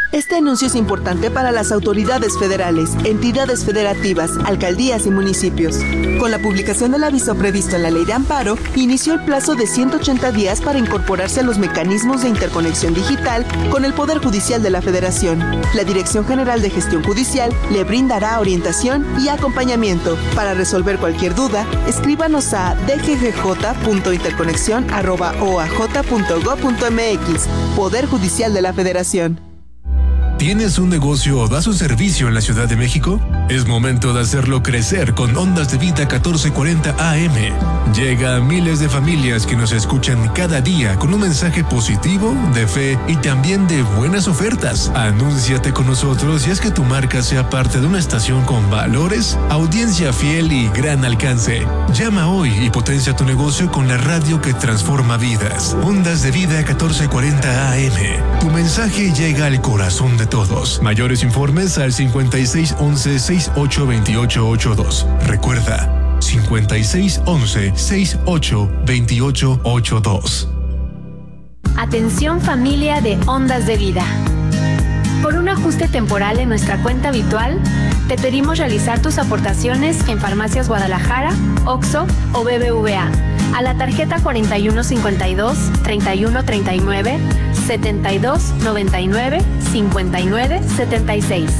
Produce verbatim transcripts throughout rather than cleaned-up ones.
Este anuncio es importante para las autoridades federales, entidades federativas, alcaldías y municipios. Con la publicación del aviso previsto en la Ley de Amparo, inició el plazo de ciento ochenta días para incorporarse a los mecanismos de interconexión digital con el Poder Judicial de la Federación. La Dirección General de Gestión Judicial le brindará orientación y acompañamiento. Para resolver cualquier duda, escríbanos a d g g j punto interconexión arroba o a j punto gob punto m x. Poder Judicial de la Federación. ¿Tienes un negocio o das un servicio en la Ciudad de México? Es momento de hacerlo crecer con Ondas de Vida catorce cuarenta A M. Llega a miles de familias que nos escuchan cada día con un mensaje positivo, de fe y también de buenas ofertas. Anúnciate con nosotros y haz que tu marca sea parte de una estación con valores, audiencia fiel y gran alcance. Llama hoy y potencia tu negocio con la radio que transforma vidas. Ondas de Vida catorce cuarenta A M. Tu mensaje llega al corazón de todos. Mayores informes al cincuenta y seis once sesenta y ocho veintiocho ochenta y dos. Recuerda, cincuenta y seis once sesenta y ocho veintiocho ochenta y dos. Atención familia de Ondas de Vida. Por un ajuste temporal en nuestra cuenta habitual, te pedimos realizar tus aportaciones en Farmacias Guadalajara, Oxxo o B B V A a la tarjeta cuarenta y uno cincuenta y dos, treinta y uno treinta y nueve, setenta y dos noventa y nueve, cincuenta y nueve setenta y seis.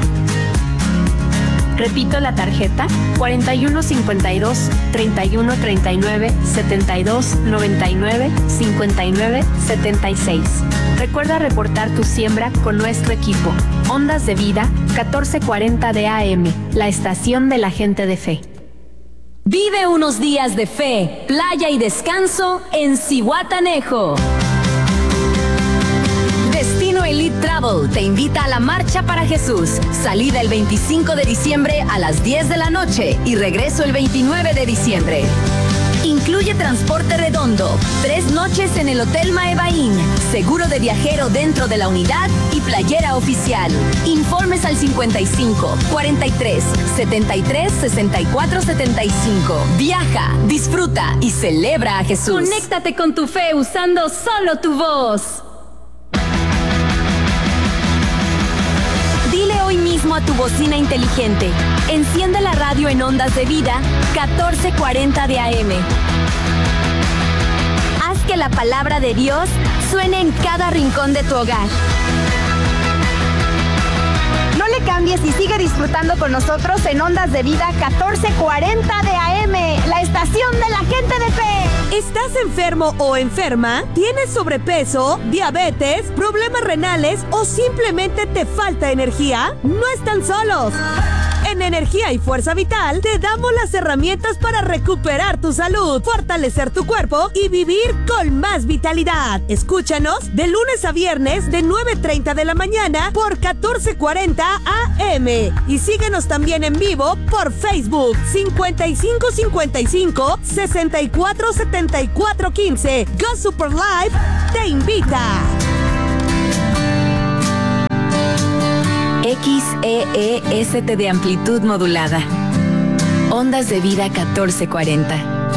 Repito la tarjeta cuarenta y uno cincuenta y dos, treinta y uno treinta y nueve, setenta y dos noventa y nueve, cincuenta y nueve setenta y seis. Recuerda reportar tu siembra con nuestro equipo. Ondas de Vida catorce cuarenta de A M, la estación de la gente de fe. Vive unos días de fe, playa y descanso en Zihuatanejo. Destino Elite Travel te invita a la Marcha para Jesús. Salida el veinticinco de diciembre a las diez de la noche y regreso el veintinueve de diciembre. Incluye transporte redondo, tres noches en el Hotel Maevaín, seguro de viajero dentro de la unidad y playera oficial. Informes al cincuenta y cinco, cuarenta y tres, setenta y tres, sesenta y cuatro setenta y cinco. Viaja, disfruta y celebra a Jesús. Conéctate con tu fe usando solo tu voz. Dile hoy mismo a tu bocina inteligente: enciende la radio en Ondas de Vida catorce cuarenta de A M. Haz que la palabra de Dios suene en cada rincón de tu hogar. No le cambies y sigue disfrutando con nosotros en Ondas de Vida catorce cuarenta de A M, la estación de la gente de fe. ¿Estás enfermo o enferma? ¿Tienes sobrepeso, diabetes, problemas renales o simplemente te falta energía? No están solos. En Energía y Fuerza Vital te damos las herramientas para recuperar tu salud, fortalecer tu cuerpo y vivir con más vitalidad. Escúchanos de lunes a viernes de nueve treinta de la mañana por catorce cuarenta A M y síguenos también en vivo por Facebook cincuenta y cinco cincuenta y cinco, sesenta y cuatro setenta y cuatro quince. Go Super Live te invita. X E E S T de amplitud modulada. Ondas de Vida catorce cuarenta.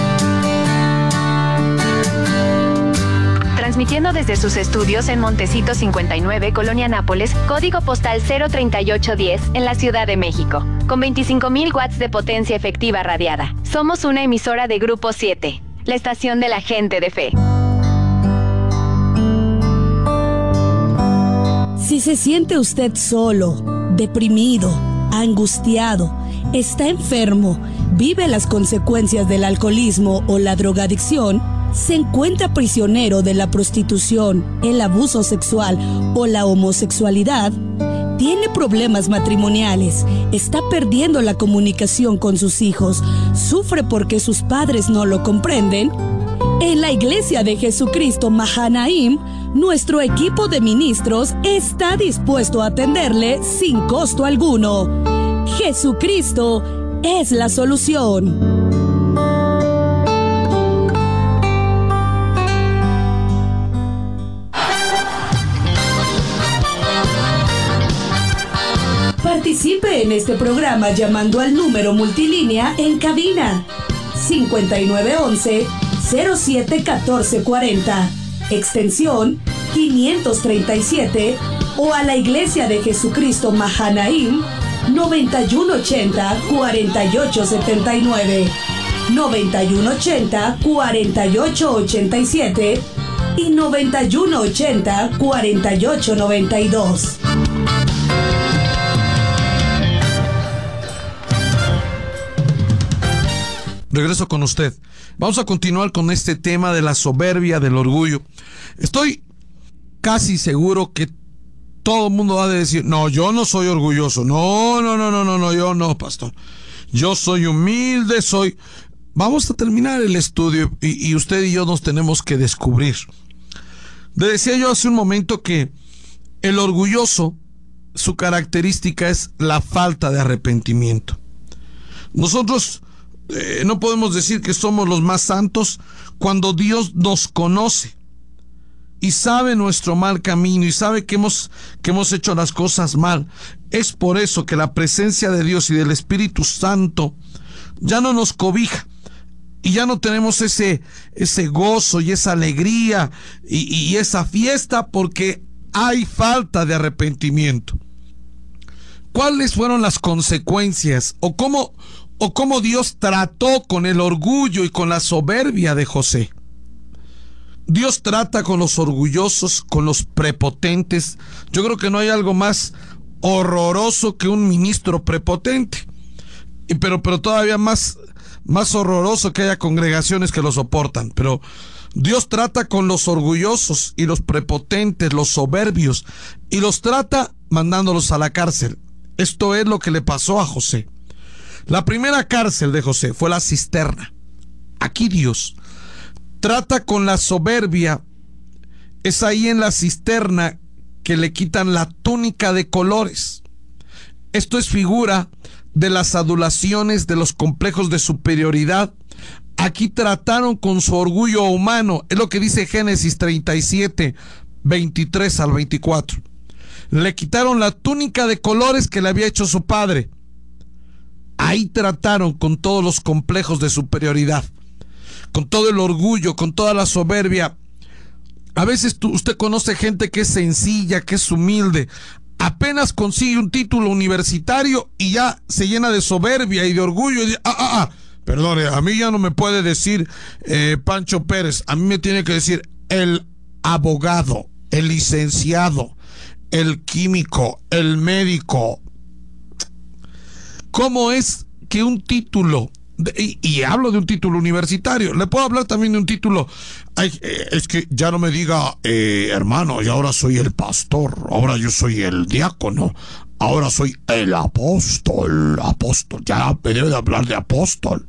Transmitiendo desde sus estudios en Montecito cincuenta y nueve, Colonia Nápoles, código postal cero treinta y ocho diez, en la Ciudad de México. Con veinticinco mil watts de potencia efectiva radiada. Somos una emisora de Grupo siete, la estación de la gente de fe. Si se siente usted solo, deprimido, angustiado, está enfermo, vive las consecuencias del alcoholismo o la drogadicción, se encuentra prisionero de la prostitución, el abuso sexual o la homosexualidad, tiene problemas matrimoniales, está perdiendo la comunicación con sus hijos, sufre porque sus padres no lo comprenden, en la Iglesia de Jesucristo Mahanaim, nuestro equipo de ministros está dispuesto a atenderle sin costo alguno. Jesucristo es la solución. Participe en este programa llamando al número multilínea en cabina cincuenta y nueve once, cero siete catorce cuarenta, extensión quinientos treinta y siete o a la Iglesia de Jesucristo Mahanaim, noventa y uno ochenta, cuarenta y ocho setenta y nueve, noventa y uno ochenta, cuarenta y ocho ochenta y siete y noventa y uno ochenta, cuarenta y ocho noventa y dos. Regreso con usted. Vamos a continuar con este tema de la soberbia, del orgullo. Estoy casi seguro que todo el mundo va a decir, no, yo no soy orgulloso. No, no, no, no, no, no, yo no, pastor. Yo soy humilde, soy... Vamos a terminar el estudio y, y usted y yo nos tenemos que descubrir. Le decía yo hace un momento que el orgulloso, su característica es la falta de arrepentimiento. Nosotros eh, no podemos decir que somos los más santos cuando Dios nos conoce y sabe nuestro mal camino y sabe que hemos, que hemos hecho las cosas mal. Es por eso que la presencia de Dios y del Espíritu Santo ya no nos cobija. Y ya no tenemos ese, ese gozo y esa alegría y, y esa fiesta porque hay falta de arrepentimiento. ¿Cuáles fueron las consecuencias o cómo, o cómo Dios trató con el orgullo y con la soberbia de José? Dios trata con los orgullosos, con los prepotentes. Yo creo que no hay algo más horroroso que un ministro prepotente. Y pero, pero todavía más... Más horroroso que haya congregaciones que lo soportan. Pero Dios trata con los orgullosos y los prepotentes, los soberbios, y los trata mandándolos a la cárcel. Esto es lo que le pasó a José. La primera cárcel de José fue la cisterna. Aquí Dios trata con la soberbia. Es ahí en la cisterna que le quitan la túnica de colores. Esto es figura de las adulaciones, de los complejos de superioridad. Aquí trataron con su orgullo humano. Es lo que dice Génesis treinta y siete, veintitrés al veinticuatro. Le quitaron la túnica de colores que le había hecho su padre. Ahí trataron con todos los complejos de superioridad, con todo el orgullo, con toda la soberbia. A veces tú, usted conoce gente que es sencilla, que es humilde. Apenas consigue un título universitario y ya se llena de soberbia y de orgullo y dice, ah, ah, ah, perdone, a mí ya no me puede decir eh, Pancho Pérez, a mí me tiene que decir el abogado, el licenciado, el químico, el médico. ¿Cómo es que un título, de, y, y hablo de un título universitario, le puedo hablar también de un título, ay, eh, es que ya no me diga eh, hermano, y ahora soy el pastor, ahora yo soy el diácono, ahora soy el apóstol, apóstol, ya me debe de hablar de apóstol.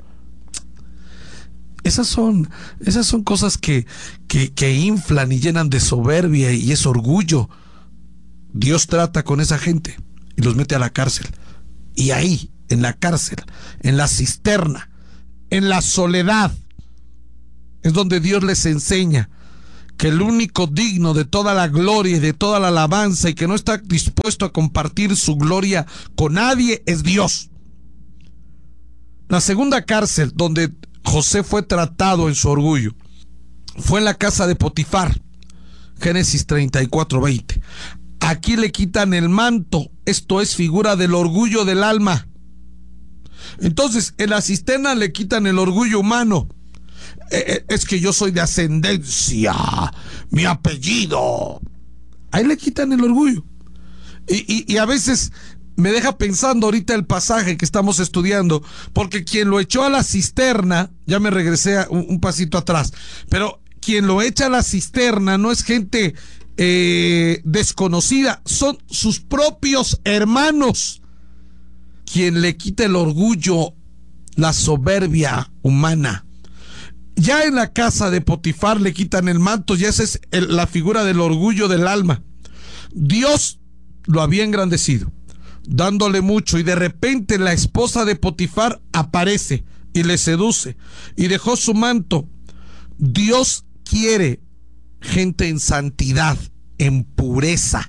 Esas son, esas son cosas que, que, que inflan y llenan de soberbia y es orgullo. Dios trata con esa gente y los mete a la cárcel. Y ahí, en la cárcel, en la cisterna, en la soledad, es donde Dios les enseña que el único digno de toda la gloria y de toda la alabanza y que no está dispuesto a compartir su gloria con nadie es Dios. La segunda cárcel donde José fue tratado en su orgullo fue en la casa de Potifar, Génesis treinta y cuatro, veinte. Aquí le quitan el manto, esto es figura del orgullo del alma. Entonces, en la cisterna le quitan el orgullo humano. Eh, es que yo soy de ascendencia, mi apellido. Ahí le quitan el orgullo. Y, y, y a veces me deja pensando ahorita el pasaje que estamos estudiando, porque quien lo echó a la cisterna, ya me regresé a un, un pasito atrás, pero quien lo echa a la cisterna no es gente eh, desconocida, son sus propios hermanos. Quien le quita el orgullo, la soberbia humana. Ya en la casa de Potifar le quitan el manto, ya esa es el, la figura del orgullo del alma. Dios lo había engrandecido, dándole mucho, y de repente la esposa de Potifar aparece y le seduce y dejó su manto. Dios quiere gente en santidad, en pureza.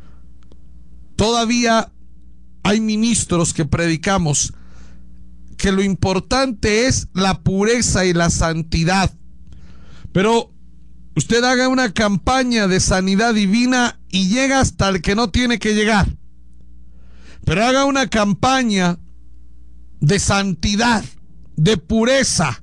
Todavía hay ministros que predicamos que lo importante es la pureza y la santidad, pero usted haga una campaña de sanidad divina y llega hasta el que no tiene que llegar. Pero haga una campaña de santidad, de pureza.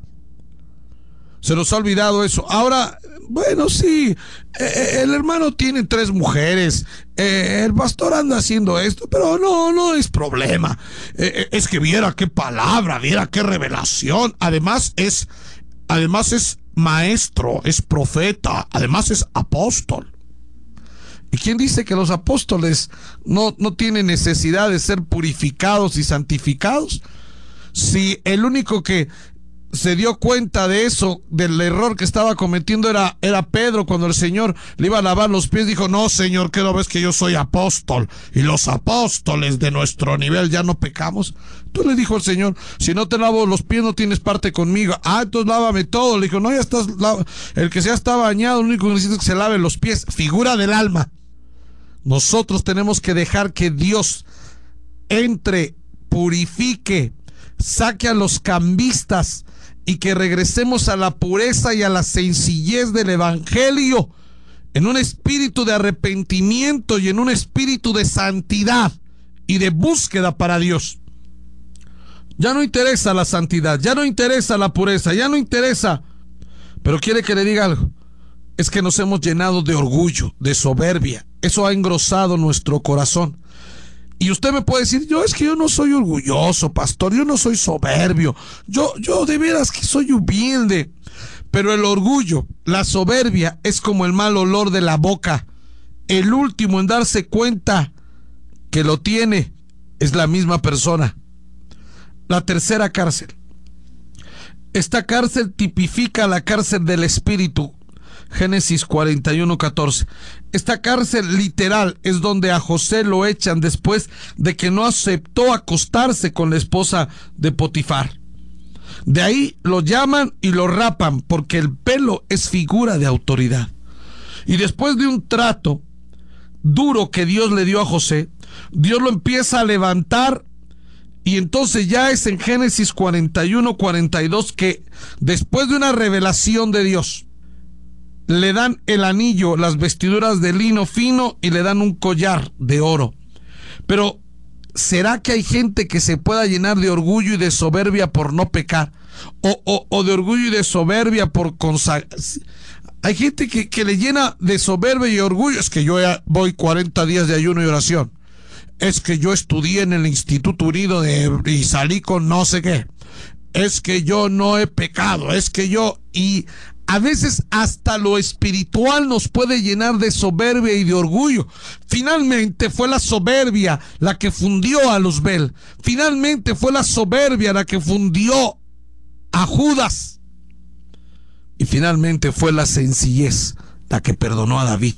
Se nos ha olvidado eso. Ahora, bueno, sí, eh, el hermano tiene tres mujeres, eh, el pastor anda haciendo esto, pero no, no es problema. Eh, es que viera qué palabra, viera qué revelación. Además es, además es maestro, es profeta, además es apóstol. ¿Y quién dice que los apóstoles no, no tienen necesidad de ser purificados y santificados? Si el único que se dio cuenta de eso, del error que estaba cometiendo, era, era Pedro, cuando el Señor le iba a lavar los pies, dijo: no, Señor, ¿qué no ves que yo soy apóstol? Y los apóstoles de nuestro nivel ya no pecamos. Entonces le dijo el Señor: si no te lavo los pies no tienes parte conmigo. Ah, entonces lávame todo. Le dijo: no, ya estás, el que ya está bañado, lo único que necesita es que se lave los pies. Figura del alma. Nosotros tenemos que dejar que Dios entre, purifique, saque a los cambistas y que regresemos a la pureza y a la sencillez del evangelio, en un espíritu de arrepentimiento y en un espíritu de santidad y de búsqueda para Dios. Ya no interesa la santidad, ya no interesa la pureza, ya no interesa. Pero quiere que le diga algo: es que nos hemos llenado de orgullo, de soberbia. Eso ha engrosado nuestro corazón. Y usted me puede decir: yo es que yo no soy orgulloso, pastor, yo no soy soberbio, yo, yo de veras que soy humilde. Pero el orgullo, la soberbia, es como el mal olor de la boca. El último en darse cuenta que lo tiene es la misma persona. La tercera cárcel. Esta cárcel tipifica la cárcel del espíritu. Génesis cuarenta y uno, catorce. Esta cárcel literal es donde a José lo echan después de que no aceptó acostarse con la esposa de Potifar. De ahí lo llaman y lo rapan, porque el pelo es figura de autoridad. Y después de un trato duro que Dios le dio a José, Dios lo empieza a levantar. Y entonces ya es en Génesis cuarenta y uno, cuarenta y dos que, después de una revelación de Dios, le dan el anillo, las vestiduras de lino fino y le dan un collar de oro. Pero ¿será que hay gente que se pueda llenar de orgullo y de soberbia por no pecar? O, o, o de orgullo y de soberbia por consagrar. Hay gente que, que le llena de soberbia y orgullo. Es que yo voy cuarenta días de ayuno y oración. Es que yo estudié en el Instituto Unido de, y salí con no sé qué. Es que yo no he pecado. Es que yo... y a veces hasta lo espiritual nos puede llenar de soberbia y de orgullo. Finalmente fue la soberbia la que fundió a Luzbel. Finalmente fue la soberbia la que fundió a Judas. Y finalmente fue la sencillez la que perdonó a David.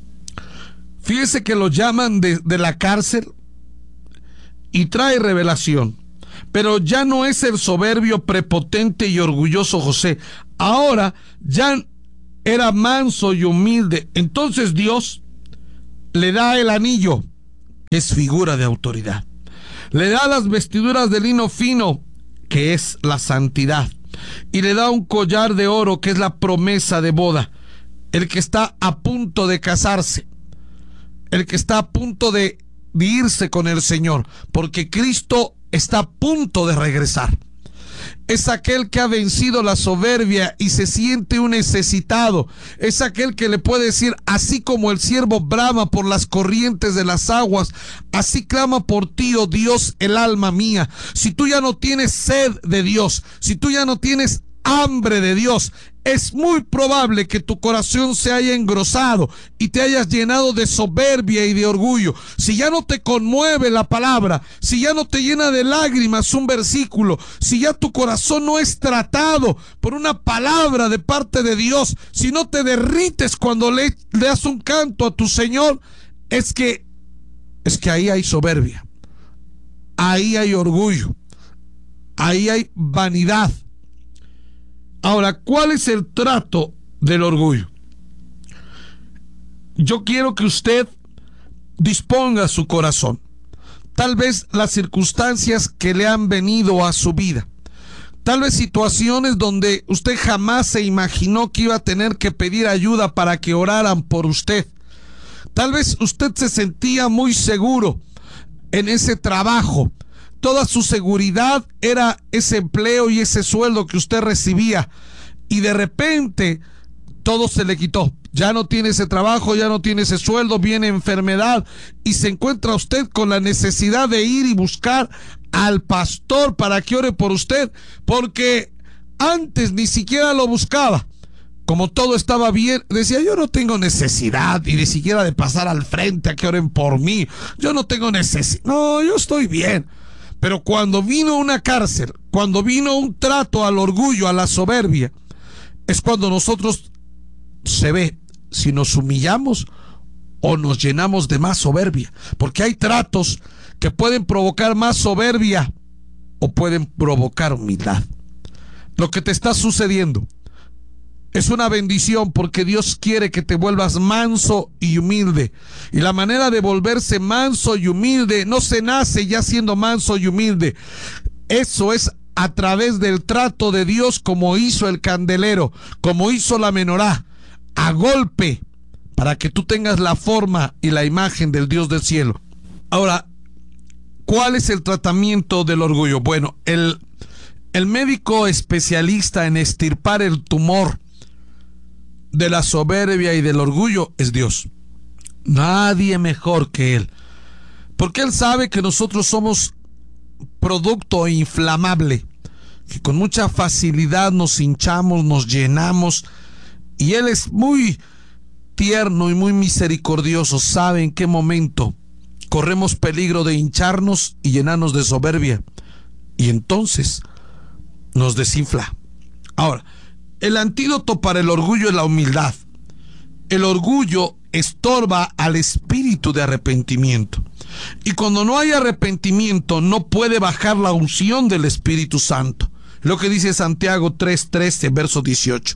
Fíjese que lo llaman de, de la cárcel y trae revelación. Pero ya no es el soberbio, prepotente y orgulloso José. Ahora ya era manso y humilde. Entonces Dios le da el anillo, que es figura de autoridad. Le da las vestiduras de lino fino, que es la santidad. Y le da un collar de oro, que es la promesa de boda. El que está a punto de casarse. El que está a punto de, de irse con el Señor. Porque Cristo está a punto de regresar. Es aquel que ha vencido la soberbia y se siente un necesitado. Es aquel que le puede decir: así como el siervo brama por las corrientes de las aguas, así clama por ti, oh Dios, el alma mía. Si tú ya no tienes sed de Dios, si tú ya no tienes hambre de Dios, es muy probable que tu corazón se haya engrosado y te hayas llenado de soberbia y de orgullo. Si ya no te conmueve la palabra, si ya no te llena de lágrimas un versículo, si ya tu corazón no es tratado por una palabra de parte de Dios, si no te derrites cuando le, le das un canto a tu Señor, es que, es que ahí hay soberbia, ahí hay orgullo, ahí hay vanidad. Ahora, ¿cuál es el trato del orgullo? Yo quiero que usted disponga su corazón. Tal vez las circunstancias que le han venido a su vida, Tal vez situaciones donde usted jamás se imaginó que iba a tener que pedir ayuda para que oraran por usted. Tal vez usted se sentía muy seguro en ese trabajo. Toda su seguridad era ese empleo y ese sueldo que usted recibía. Y de repente todo se le quitó. Ya no tiene ese trabajo, ya no tiene ese sueldo, viene enfermedad y se encuentra usted con la necesidad de ir y buscar al pastor para que ore por usted, porque antes ni siquiera lo buscaba. Como todo estaba bien, decía, yo no tengo necesidad y ni siquiera de pasar al frente a que oren por mí. Yo no tengo necesidad. No, yo estoy bien. Pero cuando vino una cárcel, cuando vino un trato al orgullo, a la soberbia, es cuando nosotros se ve si nos humillamos o nos llenamos de más soberbia. Porque hay tratos que pueden provocar más soberbia o pueden provocar humildad. Lo que te está sucediendo es una bendición, porque Dios quiere que te vuelvas manso y humilde. Y la manera de volverse manso y humilde no se nace ya siendo manso y humilde. Eso es a través del trato de Dios, como hizo el candelero, como hizo la menorá, a golpe, para que tú tengas la forma y la imagen del Dios del cielo. Ahora, ¿cuál es el tratamiento del orgullo? Bueno, el, el médico especialista en extirpar el tumor de la soberbia y del orgullo es Dios. Nadie mejor que Él, porque Él sabe que nosotros somos producto inflamable, que con mucha facilidad nos hinchamos, nos llenamos, y Él es muy tierno y muy misericordioso. Sabe en qué momento corremos peligro de hincharnos y llenarnos de soberbia, y entonces nos desinfla. Ahora, el antídoto para el orgullo es la humildad. El orgullo estorba al espíritu de arrepentimiento. Y cuando no hay arrepentimiento, no puede bajar la unción del Espíritu Santo. Lo que dice Santiago tres trece, verso dieciocho.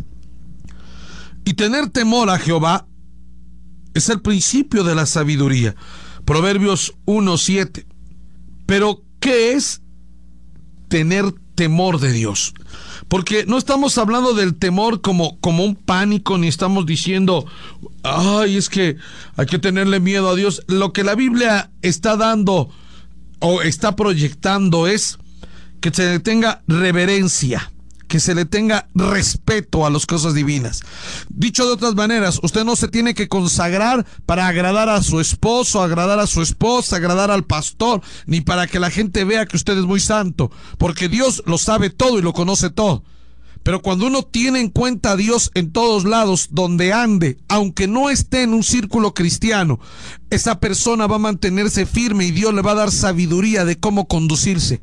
Y tener temor a Jehová es el principio de la sabiduría. Proverbios uno siete. Pero, ¿qué es tener temor de Dios? Porque no estamos hablando del temor como, como un pánico, ni estamos diciendo, ay, es que hay que tenerle miedo a Dios. Lo que la Biblia está dando o está proyectando es que se le tenga reverencia, que se le tenga respeto a las cosas divinas. Dicho de otras maneras, usted no se tiene que consagrar para agradar a su esposo, agradar a su esposa, agradar al pastor, ni para que la gente vea que usted es muy santo, porque Dios lo sabe todo y lo conoce todo. Pero cuando uno tiene en cuenta a Dios en todos lados donde ande, aunque no esté en un círculo cristiano, esa persona va a mantenerse firme y Dios le va a dar sabiduría de cómo conducirse.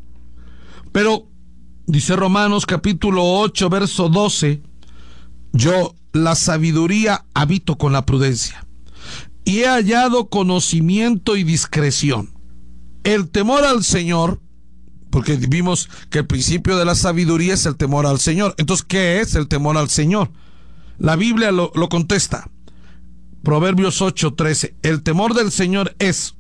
Pero dice Romanos capítulo ocho, verso doce, yo, la sabiduría, habito con la prudencia, y he hallado conocimiento y discreción. El temor al Señor, porque vimos que el principio de la sabiduría es el temor al Señor. Entonces, ¿qué es el temor al Señor? La Biblia lo, lo contesta. Proverbios ocho trece, el temor del Señor es